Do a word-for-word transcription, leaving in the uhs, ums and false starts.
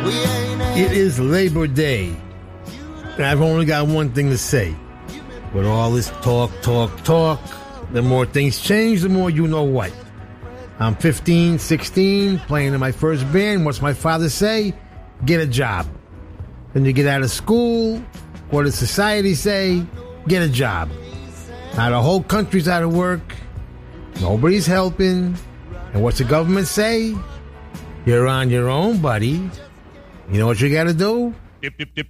It is Labor Day, and I've only got one thing to say. With all this talk, talk, talk, the more things change, the more you know what. I'm fifteen, sixteen, playing in my first band. What's my father say? Get a job. Then you get out of school. What does society say? Get a job. Now the whole country's out of work. Nobody's helping. And what's the government say? You're on your own, buddy. You know what you gotta do? Dip, dip, dip.